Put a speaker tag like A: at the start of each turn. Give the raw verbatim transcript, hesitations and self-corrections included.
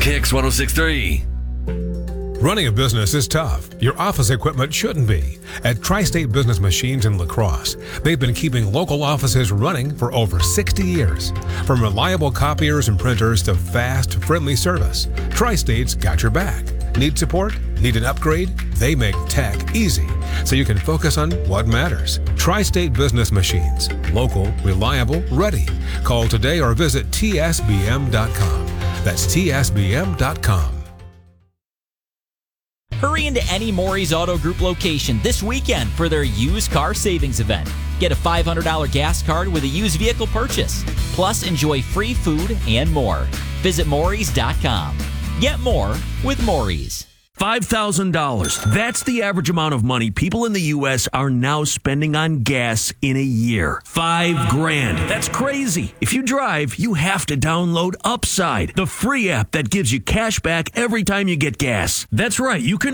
A: Kicks one oh six point three.
B: Running a business is tough. Your office equipment shouldn't be. At Tri-State Business Machines in La Crosse, they've been keeping local offices running for over sixty years. From reliable copiers and printers to fast, friendly service, Tri-State's got your back. Need support? Need an upgrade? They make tech easy, so you can focus on what matters. Tri-State Business Machines. Local, reliable, ready. Call today or visit T S B M dot com. That's T S B M dot com.
C: Hurry into any Maury's Auto Group location this weekend for their used car savings event. Get a five hundred dollars gas card with a used vehicle purchase. Plus, enjoy free food and more. Visit Maury's dot com. Get more with Maury's.
D: five thousand dollars. That's the average amount of money people in the U S are now spending on gas in a year. Five grand. That's crazy. If you drive, you have to download Upside, the free app that gives you cash back every time you get gas. That's right. You can